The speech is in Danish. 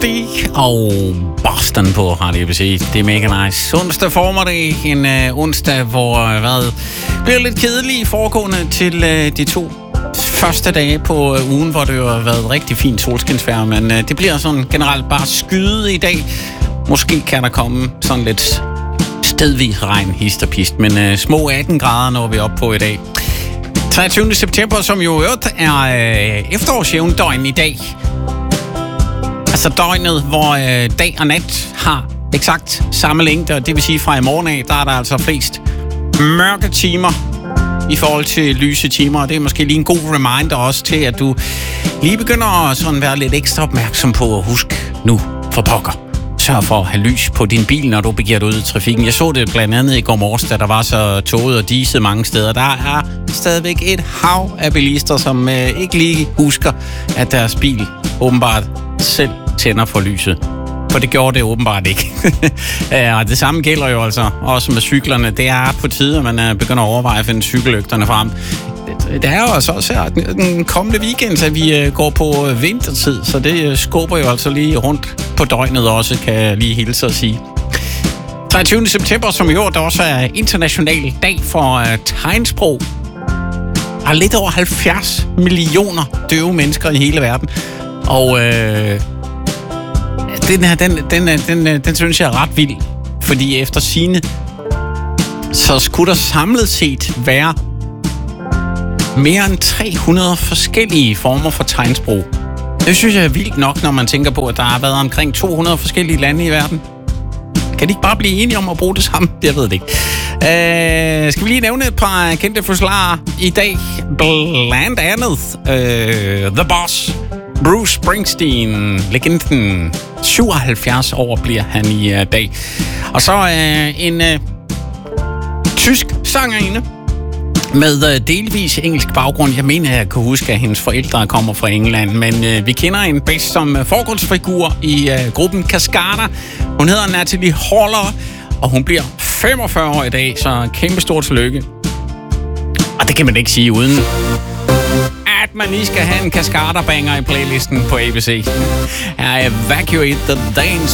D og Boston på Radio ABC. Det er mega nice. Onsdag formiddag, en onsdag, hvor hvad bliver lidt kedelig foregående til de to første dage på ugen, hvor det jo har været rigtig fint solskinsvejr, men det bliver sådan generelt bare skyde i dag. Måske kan der komme sådan lidt stedvis regn, hist og pist, men små 18 grader når vi op på i dag. 23. september, som jo er efterårsjævndøgn i dag. Altså døgnet, hvor dag og nat har eksakt samme længde, og det vil sige fra i morgen af, der er der altså flest mørke timer i forhold til lyse timer, og det er måske lige en god reminder også til, at du lige begynder at sådan være lidt ekstra opmærksom på at huske nu for pokker. Sørg for at have lys på din bil, når du begiver dig ud i trafikken. Jeg så det blandt andet i går morges, da der var så tåget og diset mange steder. Der er stadigvæk et hav af bilister, som ikke lige husker, at deres bil åbenbart selv tænder for lyset. For det gjorde det åbenbart ikke. Og det samme gælder jo altså også med cyklerne. Det er på tide, at man begynder at overveje at finde cykellygterne frem. Det er jo altså også her den kommende weekend, at vi går på vintertid, så det skubber jo altså lige rundt på døgnet også, kan jeg lige hilse at sige. 23. september, som i år, der også er international dag for tegnsprog. Der er lidt over 70 millioner døve mennesker i hele verden. Og den synes jeg er ret vild, fordi efter sigende, så skulle der samlet set være mere end 300 forskellige former for tegnsprog. Det synes jeg er vildt nok, når man tænker på, at der har været omkring 200 forskellige lande i verden. Kan de ikke bare blive enige om at bruge det samme? Jeg ved det ikke. Skal vi lige nævne et par kendte fødselsdager i dag? Blandt andet The Boss, Bruce Springsteen, legenden. 77 år bliver han i dag. Og så en tysk sangerinde med delvis engelsk baggrund. Jeg mener, jeg kan huske, at hendes forældre kommer fra England, men vi kender hende bedst som forgrundsfigur i gruppen Cascada. Hun hedder Natalie Holler, og hun bliver 45 år i dag, så kæmpe stort tillykke. Og det kan man ikke sige uden at man lige skal have en Cascada-banger i playlisten på ABC. Evacuate the Dance